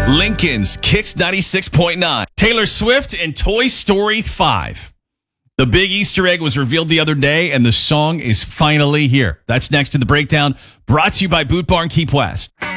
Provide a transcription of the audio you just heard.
Lincoln's Kicks 96.9. Taylor Swift and Toy Story 5. The big Easter egg was revealed the other day, and the song is finally here. That's next in the breakdown, brought to you by Boot Barn Keep West.